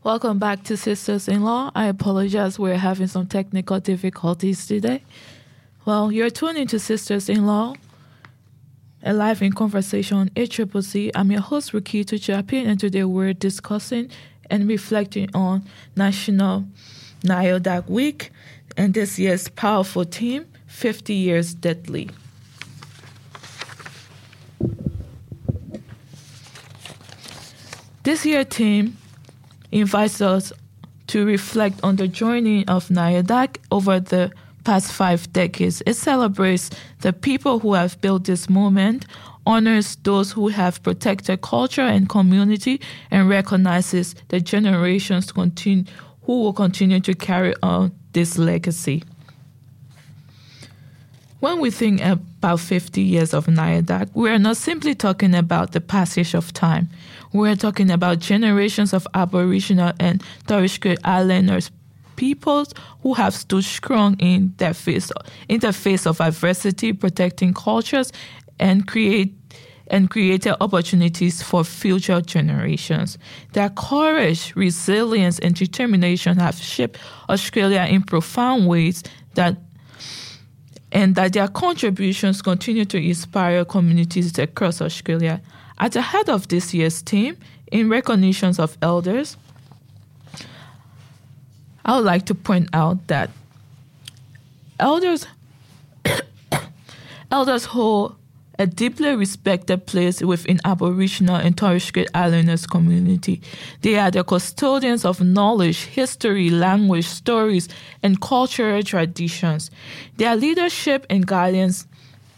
Welcome back to Sisters-in-Law. I apologize, we're having some technical difficulties today. Well, you're tuned into Sisters-in-Law, a live in conversation on ACCC. I'm your host, Rukito Chapin, and today we're discussing and reflecting on National NAIODAC Week and this year's powerful theme, 50 Years Deadly. This year's theme invites us to reflect on the journey of NAIODAC over the past 5 decades. It celebrates the people who have built this movement, honors those who have protected culture and community, and recognizes the generations who will continue to carry on this legacy. When we think about 50 years of NAIODAC, we are not simply talking about the passage of time. We are talking about generations of Aboriginal and Torres Strait Islanders peoples who have stood strong in the face of adversity, protecting cultures, and created opportunities for future generations. Their courage, resilience, and determination have shaped Australia in profound ways that their contributions continue to inspire communities across Australia. At the head of this year's theme, in recognition of elders, I would like to point out that elders hold a deeply respected place within Aboriginal and Torres Strait Islanders community. They are the custodians of knowledge, history, language, stories, and cultural traditions. Their leadership and guidance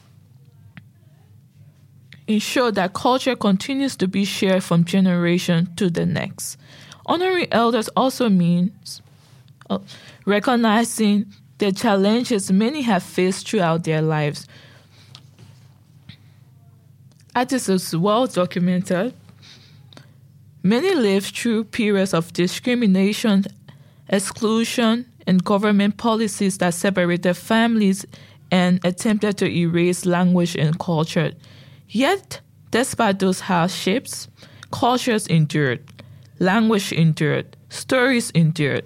ensure that culture continues to be shared from generation to the next. Honoring elders also means recognizing the challenges many have faced throughout their lives. As this is well documented, many lived through periods of discrimination, exclusion, and government policies that separated families and attempted to erase language and culture. Yet, despite those hardships, cultures endured, language endured, stories endured,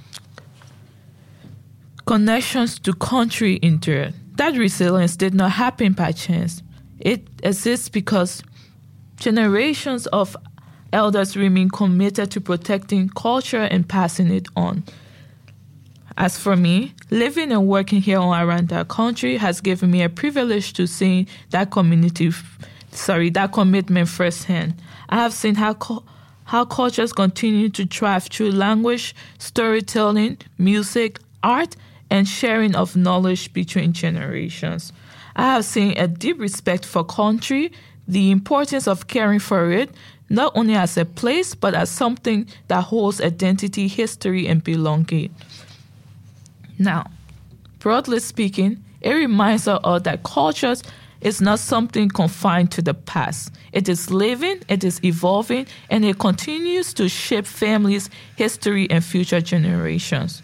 connections to country endured. That resilience did not happen by chance. It exists because generations of elders remain committed to protecting culture and passing it on. As for me, living and working here on Aranda country has given me a privilege to see that commitment firsthand. I have seen how cultures continue to thrive through language, storytelling, music, art, and sharing of knowledge between generations. I have seen a deep respect for country, the importance of caring for it, not only as a place, but as something that holds identity, history, and belonging. Now, broadly speaking, it reminds us all that culture is not something confined to the past. It is living, it is evolving, and it continues to shape families, history, and future generations.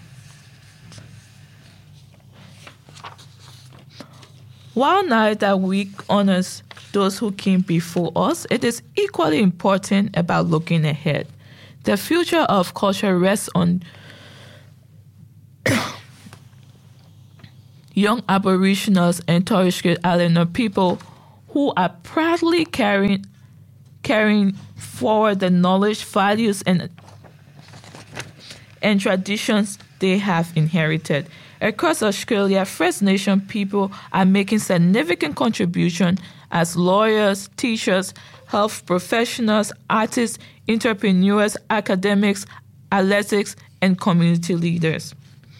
While NAIODAC Week honors those who came before us, it is equally important about looking ahead. The future of culture rests on young Aboriginals and Torres Strait Islander people who are proudly carrying forward the knowledge, values, and traditions they have inherited. Across Australia, First Nation people are making significant contributions as lawyers, teachers, health professionals, artists, entrepreneurs, academics, athletics, and community leaders.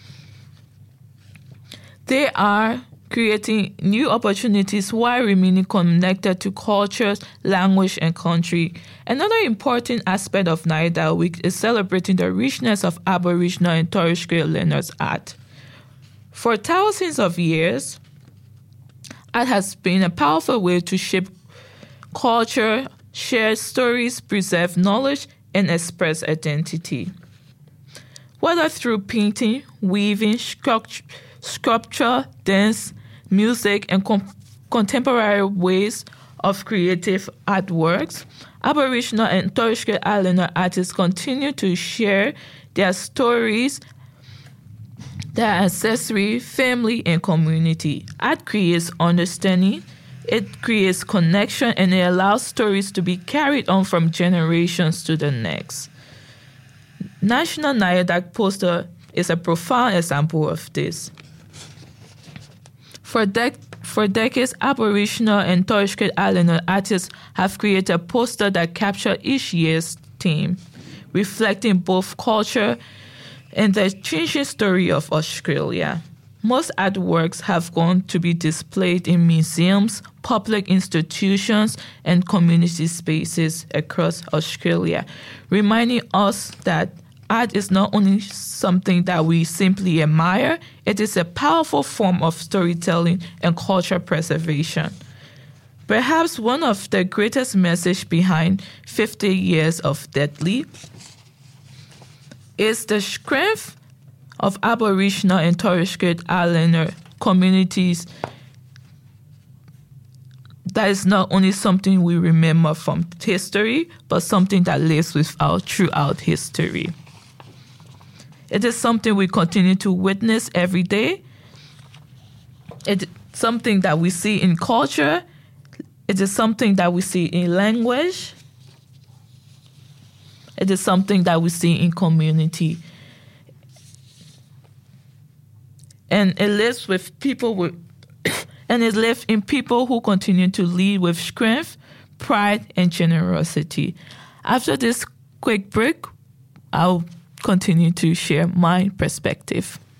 They are creating new opportunities while remaining connected to cultures, language, and country. Another important aspect of NAIODAC Week is celebrating the richness of Aboriginal and Torres Strait Islanders art. For thousands of years, art has been a powerful way to shape culture, share stories, preserve knowledge, and express identity. Whether through painting, weaving, sculpture, dance, music, and contemporary ways of creative artworks, Aboriginal and Torres Strait Islander artists continue to share their stories, their ancestry, family, and community. Art creates understanding, it creates connection, and it allows stories to be carried on from generations to the next. National NIADAC poster is a profound example of this. For decades, Aboriginal and Torres Strait Islander artists have created a poster that captures each year's theme, reflecting both culture and the changing story of Australia. Most artworks have gone to be displayed in museums, public institutions, and community spaces across Australia, reminding us that art is not only something that we simply admire, it is a powerful form of storytelling and culture preservation. Perhaps one of the greatest messages behind 50 years of Deadly is the strength of Aboriginal and Torres Strait Islander communities. That is not only something we remember from history, but something that lives with us throughout history. It is something we continue to witness every day. It is something that we see in culture. It is something that we see in language. It is something that we see in community. And it lives with people and it lives in people who continue to lead with strength, pride, and generosity. After this quick break, I'll continue to share my perspective.